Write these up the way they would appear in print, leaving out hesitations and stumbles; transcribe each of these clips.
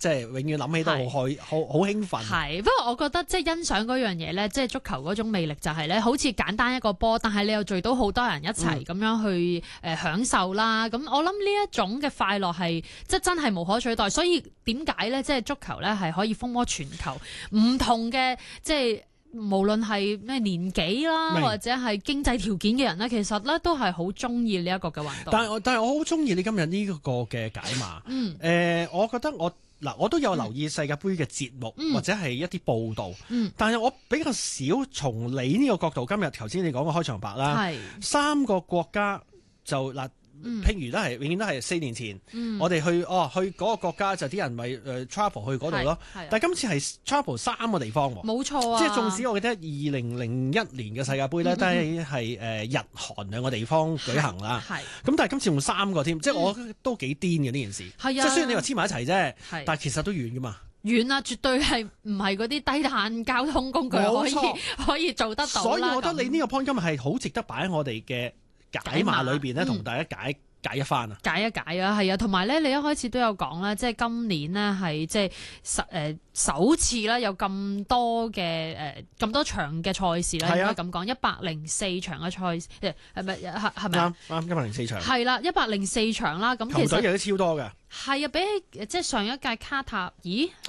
即係永遠諗起都好興奮。 係，不過我覺得即係欣賞嗰樣嘢咧，即係足球嗰種魅力就係咧，好似簡單一個波，但係你又聚到好多人一齊咁樣去享受啦。咁我諗呢一種嘅快樂係即係真係無可取代。所以點解咧，即係足球咧係可以風靡全球，唔同嘅即係。無論係咩年紀啦，或者係經濟條件嘅人咧，其實咧都係好中意呢一個嘅運動。 但係我好中意你今日呢個嘅解碼。我覺得我都有留意世界盃嘅節目，或者係一啲報導。但係我比較少從你呢個角度。今日頭先你講個開場白啦，3個國家就嗱。譬如都係永遠都係4年前，我哋去嗰個國家就啲人咪travel 去嗰度咯。但係今次係 travel 3個地方喎。 冇錯啊！ 即係縱使我記得2001年嘅世界盃咧，都係日韓兩個地方舉行啦。咁但係今次用3個添，即係我覺得都幾癲嘅呢件事。即係雖然你話黐埋一齊啫，但係其實都遠噶嘛。遠啊，絕對係唔係嗰啲低碳交通工具可以做得到啦。 所以我覺得你呢個 point 今日係好值得擺喺我哋嘅解碼裏邊咧，同大家解一番啊！ 解一解啊，係啊，同埋咧，你一開始都有講啦，即係今年呢係即係首次啦，有咁多嘅咁多場嘅賽事啦，應該咁講，104場嘅賽事，係咪啱104場？係啦，104場啦，咁其實球隊亦都超多嘅。 係啊，比起即係上一屆卡塔爾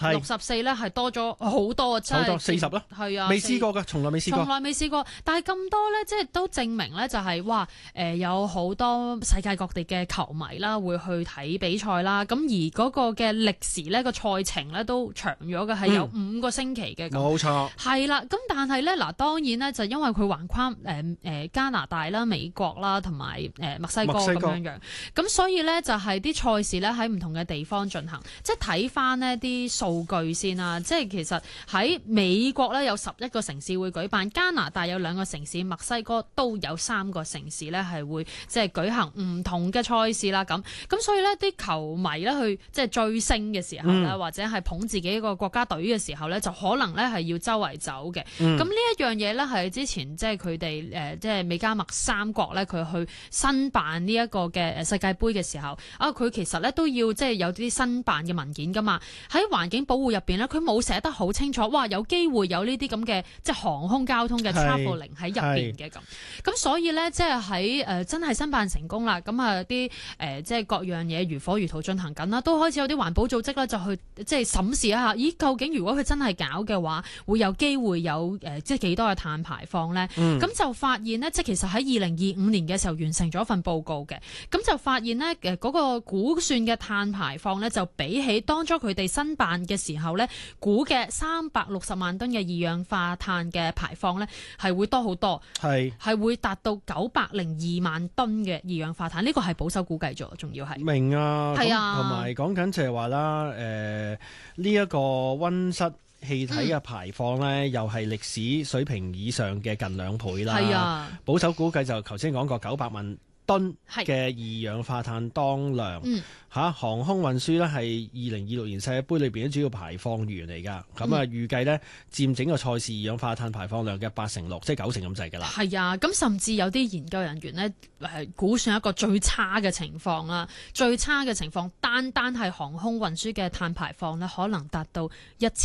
64咧，係多咗好多啊，真係 40啦， 係啊， 未試過㗎，從來未試過。 但係咁多咧，即係都證明咧，就係哇有好多世界各地嘅球迷啦，會去睇比賽啦。咁而嗰個嘅歷時咧，個賽程咧都長咗嘅，係有5個星期嘅。 冇錯。係啦，咁但係咧嗱，當然咧就因為佢橫跨加拿大啦、美國啦同埋墨西哥咁樣，咁所以咧就係啲賽事咧喺唔同嘅地方進行，即係睇翻呢啲數據先啦。即係其實喺美國咧有11個城市會舉辦，加拿大有2個城市，墨西哥都有3個城市咧係會即係舉行唔同嘅賽事啦。咁所以咧啲球迷咧去即係追星嘅時候咧，或者係捧自己一個國家隊嘅時候咧，就可能咧係要周圍走嘅。咁呢一樣嘢咧係之前即係佢哋即係美加墨3國咧，佢去申辦呢一個嘅世界盃嘅時候啊，佢其實咧都要即係有啲申辦嘅文件噶嘛。喺環境保護入邊咧，佢冇寫得好清楚，哇有機會有呢啲咁嘅即係航空交通嘅 travelling 喺入邊嘅咁所以咧即係喺真係申辦成功啦，咁啊啲即係各樣嘢如火如荼進行緊啦，都開始有啲環保組織啦就去即係審視一下，咦究竟如果佢真係搞嘅話，會有機會有即係幾多嘅碳排放咧？咁就發現呢，即係其實喺2025年嘅時候完成咗一份報告嘅，咁就發現呢，嗰個估算嘅碳排放咧，就比起當初佢哋申辦嘅時候咧，估嘅360萬噸嘅二氧化碳嘅排放咧，係會多好多，係會達到902萬噸嘅二氧化碳，呢個係保守估計咗，仲要係明啊，係啊，同埋講緊就係話啦，呢一個溫室氣體嘅排放咧，又係歷史水平以上嘅近2倍啦。係啊，保守估計就頭先講過900萬噸嘅二氧化碳當量。航空運輸咧係2026年世界盃裏邊嘅主要排放源嚟㗎。咁啊預計咧佔整個賽事二氧化碳排放量嘅86%，即係90%咁滯㗎啦。係啊，咁甚至有啲研究人員咧係估算一個最差嘅情況啦，最差嘅情況單係航空運輸嘅碳排放咧，可能達到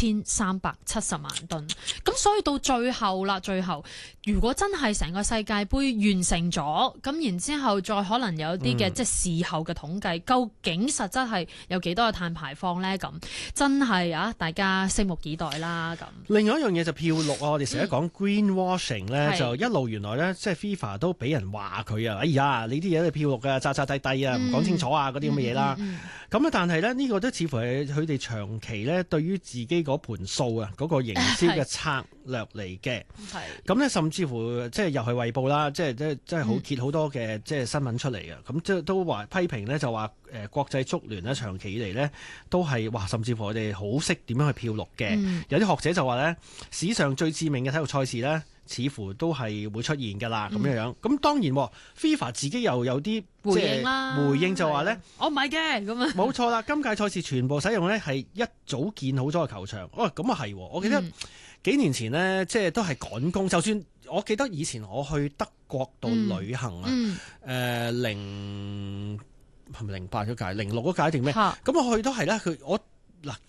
1370萬噸。咁所以到最後如果真係成個世界盃完成咗，咁然之後再可能有啲嘅即係事後嘅統計，究竟實質係有幾多嘅碳排放咧？咁真係啊，大家拭目以待啦。咁另外一樣嘢就漂綠啊！我哋成日講 greenwashing 咧，就一路原來咧即係 FIFA 都俾人話佢啊！哎呀，你啲嘢都漂綠㗎，渣低低啊，唔講清楚啊，嗰啲咁嘅嘢啦。咁但係咧呢個都似乎係佢哋長期咧對於自己嗰盤數啊，嗰個營銷嘅策略嚟嘅。咁咧甚至乎即係又係衛報啦，即係好揭好多嘅即係新聞出嚟嘅。咁即係都話批評咧，就話國際足聯咧長期以嚟咧都係哇，甚至乎我哋好識點樣去漂綠嘅。有啲學者就話咧，史上最致命嘅體育賽事咧，似乎都係會出現㗎啦，咁樣。咁當然FIFA 自己又有啲回應啦， 回應就話咧， 我唔係嘅咁啊， 冇錯啦。今屆賽事全部使用咧係一早建好咗嘅球場。咁啊係，我記得幾年前呢，即係都係趕工。就算我記得以前我去德國度旅行啊，係咪08嗰屆、06嗰屆定咩？咁我去都係咧，我嗱